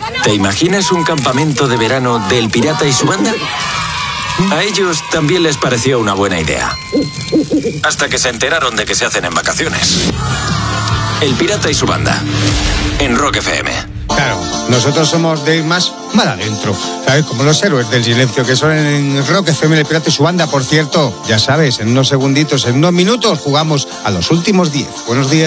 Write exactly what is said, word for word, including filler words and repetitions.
¿Te imaginas un campamento de verano del Pirata y su banda? A ellos también les pareció una buena idea. Hasta que se enteraron de que se hacen en vacaciones. El Pirata y su banda. En Rock F M. Claro, nosotros somos de ir más mal adentro, ¿sabes? Como los héroes del silencio que son en Rock F M, el Pirata y su banda. Por cierto, ya sabes, en unos segunditos, en unos minutos, jugamos a los últimos diez. Buenos días.